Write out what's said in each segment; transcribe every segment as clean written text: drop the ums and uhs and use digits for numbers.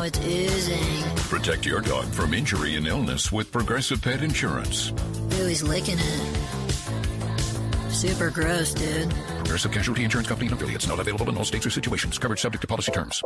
it's oozing. Protect your dog from injury and illness with Progressive Pet Insurance. Ooh, he's licking it. Super gross, dude. Progressive Casualty Insurance Company and affiliates. Not available in all states or situations. Coverage subject to policy terms.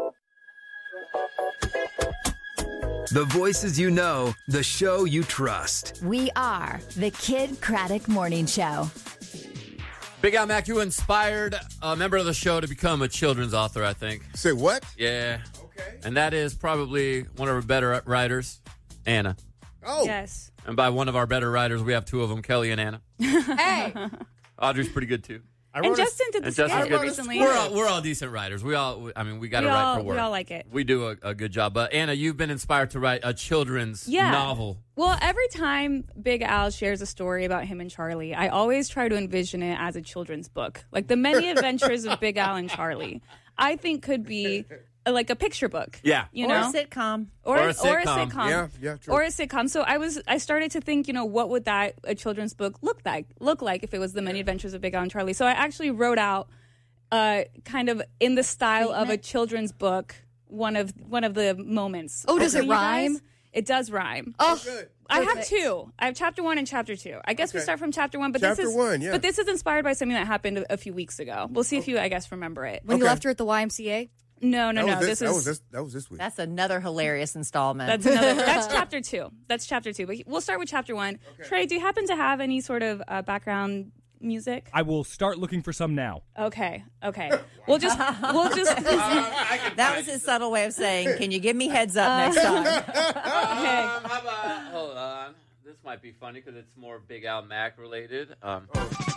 The voices you know, the show you trust. We are the Kid Craddock Morning Show. Big Al Mack, you inspired a member of the show to become a children's author, I think. Say what? Yeah. Okay. And that is probably one of our better writers, Anna. Oh. Yes. And by one of our better writers, we have two of them, Kelly and Anna. Hey. Audrey's pretty good, too. And Justin did the skit recently. We're all decent writers. We got to write for work. We all like it. We do a good job. But Anna, you've been inspired to write a children's novel. Well, every time Big Al shares a story about him and Charlie, I always try to envision it as a children's book. Like The Many Adventures of Big Al and Charlie, I think could be like a picture book. Yeah. You know? Or a sitcom. Or a sitcom. Yeah, true. Or a sitcom. So I started to think, what would a children's book look like if it was The Many Adventures of Big Al and Charlie. So I actually wrote out kind of in the style of a children's book one of the moments. Oh, does it rhyme? It does rhyme. Oh, good. I have two. I have chapter 1 and chapter 2. I guess we start from chapter 1, but Chapter 1, yeah. But this is inspired by something that happened a few weeks ago. We'll see if you, I guess, remember it. When you left her at the YMCA? No. That was this week. That's another hilarious installment. That's chapter 2. That's chapter 2. But we'll start with chapter 1. Okay. Trey, do you happen to have any sort of background music? I will start looking for some now. Okay. We'll just. That was his subtle way of saying, "Can you give me heads up next time?" Okay. How about? Hold on. This might be funny because it's more Big Al Mack related. All right.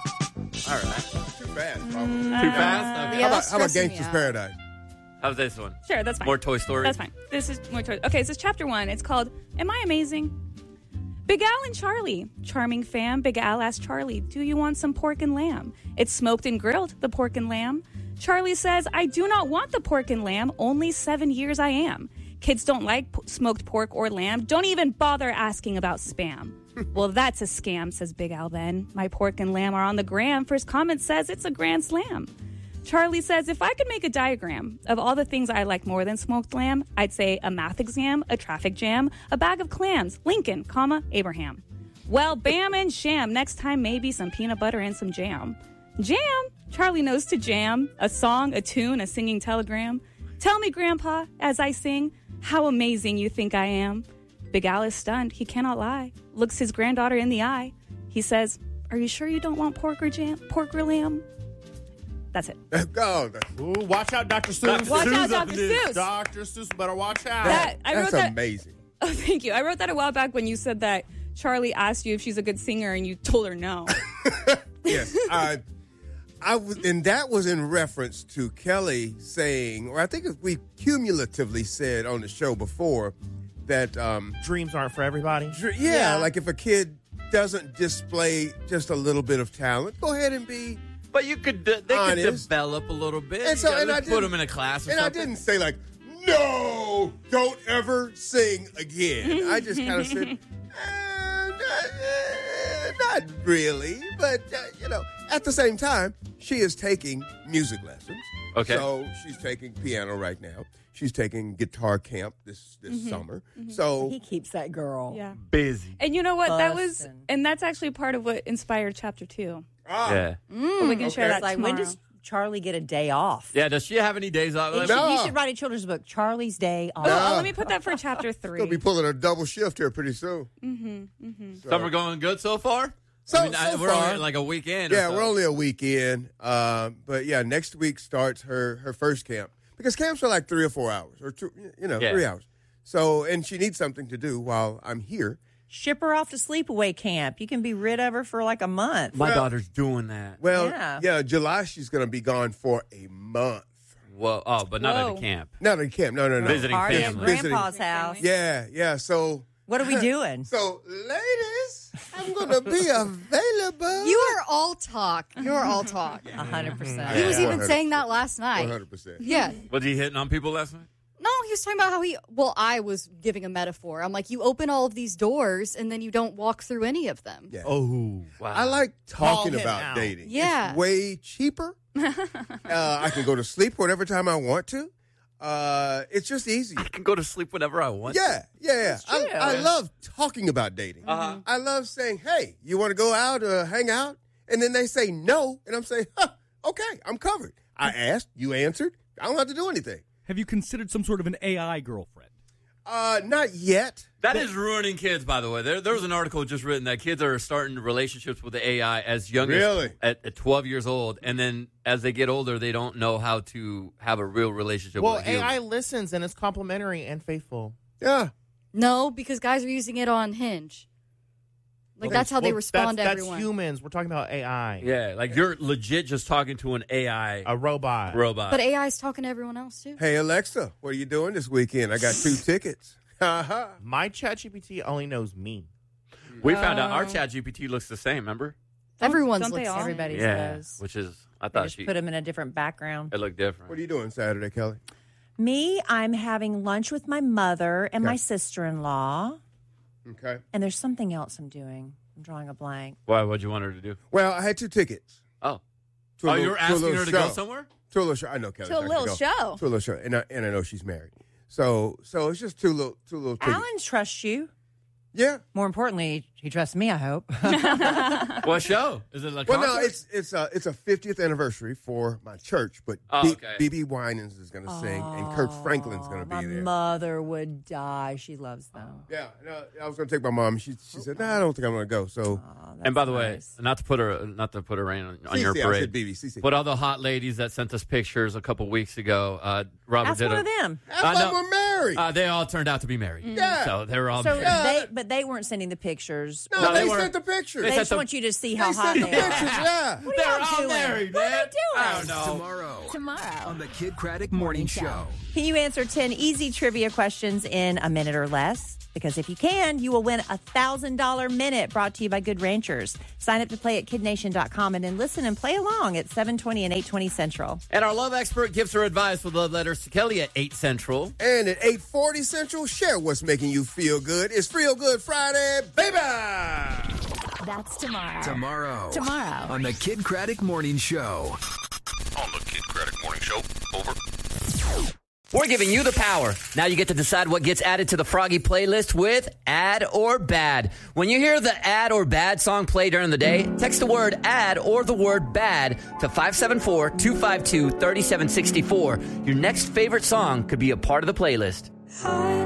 Too fast, probably. Too fast. Okay. Yeah, How about Gangsta's Paradise? How's this one? Sure, that's fine. More Toy Story? That's fine. This is more Toy. Okay, this is chapter 1. It's called "Am I Amazing?" Big Al and Charlie. Charming fam, Big Al asked Charlie, "Do you want some pork and lamb?" "It's smoked and grilled, the pork and lamb." Charlie says, "I do not want the pork and lamb. Only 7 years I am. Kids don't like smoked pork or lamb. Don't even bother asking about Spam." "Well, that's a scam," says Big Al then. "My pork and lamb are on the gram. First comment says it's a grand slam." Charlie says, "If I could make a diagram of all the things I like more than smoked lamb, I'd say a math exam, a traffic jam, a bag of clams, Lincoln, comma, Abraham." "Well, bam and sham. Next time, maybe some peanut butter and some jam." "Jam?" Charlie knows to jam. A song, a tune, a singing telegram. "Tell me, Grandpa, as I sing, how amazing you think I am." Big Al is stunned. He cannot lie. Looks his granddaughter in the eye. He says, "Are you sure you don't want pork or lamb?" That's it. Ooh, watch out, Dr. Seuss. Watch out, Dr. Seuss. Dr. Seuss, better watch out. That's amazing. Oh, thank you. I wrote that a while back when you said that Charlie asked you if she's a good singer and you told her no. Yes. And that was in reference to Kelly saying, or I think we cumulatively said on the show before that dreams aren't for everybody. Like if a kid doesn't display just a little bit of talent, go ahead and be. But they could develop a little bit. And I put them in a class or something. I didn't say like, no, don't ever sing again. I just kind of said, not really. But, at the same time, she is taking music lessons. Okay. So she's taking piano right now. She's taking guitar camp this summer. So he keeps that girl busy. And you know what? That's actually part of what inspired chapter 2. Yeah. We can share that like, tomorrow. when does Charlie get a day off? Yeah, does she have any days off? You should write a children's book, Charlie's Day Off. Let me put that for chapter 3. She'll be pulling a double shift here pretty soon. Summer going good so far? So we're far, only like a week in. Yeah, we're only a week in. But yeah, next week starts her first camp. Because camps are like 3 or 4 hours, or 2, 3 hours. So, and she needs something to do while I'm here. Ship her off to sleepaway camp. You can be rid of her for like a month. My daughter's doing that. Well, yeah, July she's going to be gone for a month. Well, but not at a camp. Not at a camp. No. Visiting Party family. at Grandpa's house. Yeah. So what are we doing? So, ladies, I'm going to be available. You are all talk. You're all talk. 100%. He was even saying that last night. 100%. Yeah. Was he hitting on people last night? No, he was talking about how I was giving a metaphor. I'm like, you open all of these doors and then you don't walk through any of them. Yeah. Oh, wow. I like talking about dating. Yeah. It's way cheaper. I can go to sleep whatever time I want to. It's just easy. I can go to sleep whenever I want. Yeah. I love talking about dating. Uh-huh. I love saying, hey, you want to go out or hang out? And then they say no, and I'm saying, okay, I'm covered. I asked, you answered. I don't have to do anything. Have you considered some sort of an AI girlfriend? Not yet. That is ruining kids, by the way. There was an article just written that kids are starting relationships with the AI as young as at 12 years old. And then as they get older, they don't know how to have a real relationship with a human. AI listens, and it's complimentary and faithful. Yeah. No, because guys are using it on Hinge. Like, that's how they respond to everyone. That's humans. We're talking about AI. Yeah, like you're legit just talking to an AI. A robot. But AI is talking to everyone else, too. Hey, Alexa, what are you doing this weekend? I got 2 tickets. My ChatGPT only knows me. We found out our ChatGPT looks the same, remember? Everyone's looks all? Everybody's Yeah, does. which is, I They thought just put them in a different background. It looked different. What are you doing Saturday, Kelly? Me, I'm having lunch with my mother and my sister-in-law. Okay. And there's something else I'm doing. I'm drawing a blank. Why? What'd you want her to do? Well, I had 2 tickets. Oh. To a little- you were to a asking little her to show. go somewhere? To a little show. I know Kelly. To a little show. To a little show. And I know she's married. So it's just two little tickets. Alan trusts you. Yeah. More importantly, he trusts me, I hope. What show? Is it like Well, no, it's a 50th anniversary for my church, but BB Winans is going to sing, and Kirk Franklin's going to be My there. mother would die. She loves them. Yeah, no, I was going to take my mom. She said, "No, I don't think I'm going to go." So, and by the way, not to put her rain on your CC, I parade, said BB, CC. but all the hot ladies that sent us pictures a couple weeks ago, Robert Ask did one of them. Half of them were married. They all turned out to be married. Yeah. So they were all So married. they weren't sending the pictures. No, they weren't. sent the pictures. They just want you to see how They hot sent they the are. pictures, yeah. What are They're y'all all doing? married, What are man. they doing? I don't know. Tomorrow on the Kid Craddock Morning Show. Can you answer 10 easy trivia questions in a minute or less? Because if you can, you will win a $1,000 minute brought to you by Good Ranchers. Sign up to play at kidnation.com and then listen and play along at 7:20 and 8:20 Central. And our love expert gives her advice with love letters to Kelly at 8 Central. And at 8:40 Central, share what's making you feel good. It's Feel Good Friday, baby! That's tomorrow. Tomorrow on the Kid Craddock Morning Show. On the Kid Craddock Morning Show. Over. We're giving you the power. Now you get to decide what gets added to the Froggy playlist with Add or Bad. When you hear the Add or Bad song play during the day, text the word Add or the word Bad to 574-252-3764. Your next favorite song could be a part of the playlist.